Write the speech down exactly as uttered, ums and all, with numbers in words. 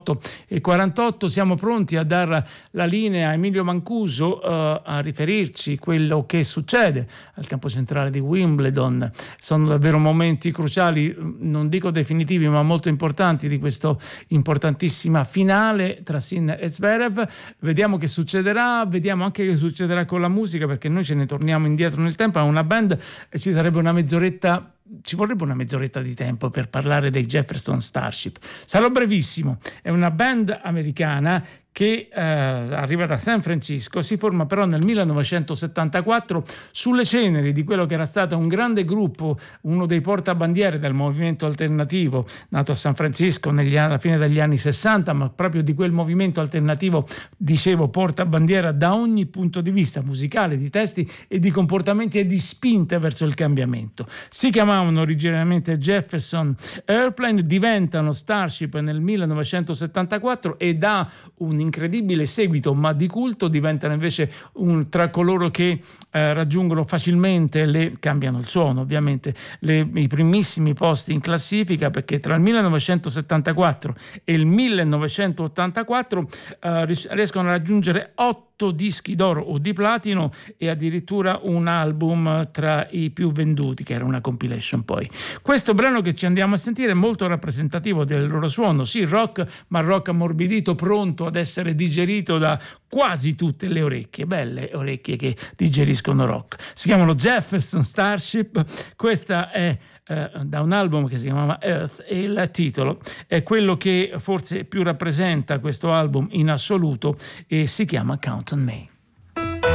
e quarantotto. Siamo pronti a dar la linea a Emilio Mancuso uh, a riferirci quello che succede al campo centrale di Wimbledon. Sono davvero momenti cruciali, non dico definitivi, ma molto importanti di questa importantissima finale tra Sinner e Zverev. Vediamo che succederà, vediamo anche che succederà con la musica, perché noi ce ne torniamo indietro nel tempo a una band e ci sarebbe una mezz'oretta. Ci vorrebbe una mezz'oretta di tempo per parlare dei Jefferson Starship. Sarò brevissimo. È una band americana che eh, arriva da San Francisco, si forma però nel millenovecentosettantaquattro sulle ceneri di quello che era stato un grande gruppo, uno dei portabandiere del movimento alternativo nato a San Francisco negli, alla fine degli anni sessanta, ma proprio di quel movimento alternativo, dicevo, portabandiera da ogni punto di vista musicale, di testi e di comportamenti e di spinte verso il cambiamento. Si chiamavano originariamente Jefferson Airplane, diventano Starship nel millenovecentosettantaquattro e da un incredibile seguito, ma di culto, diventano invece un, tra coloro che eh, raggiungono facilmente, le cambiano il suono ovviamente, le, i primissimi posti in classifica, perché tra il millenovecentosettantaquattro e il millenovecentottantaquattro eh, riescono a raggiungere otto dischi d'oro o di platino e addirittura un album tra i più venduti, che era una compilation. Poi questo brano che ci andiamo a sentire è molto rappresentativo del loro suono, sì rock, ma rock ammorbidito, pronto ad essere digerito da quasi tutte le orecchie, belle orecchie che digeriscono rock. Si chiamano Jefferson Starship. Questa è eh, da un album che si chiamava Earth e il titolo è quello che forse più rappresenta questo album in assoluto e si chiama Count on Me.